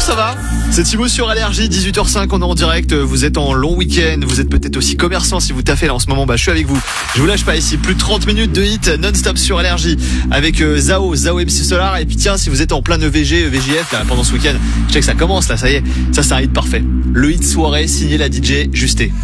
ça va? C'est Thibaut sur Allergie, 18h05, on est en direct, vous êtes en long week-end, vous êtes peut-être aussi commerçant si vous taffez là en ce moment, je suis avec vous. Je vous lâche pas ici, plus de 30 minutes de hit non-stop sur Allergie avec Zao MC Solar, et puis tiens, si vous êtes en plein EVG, VJF là, pendant ce week-end, je sais que ça commence là, ça y est, ça c'est un hit parfait. Le hit soirée signé la DJ Justé.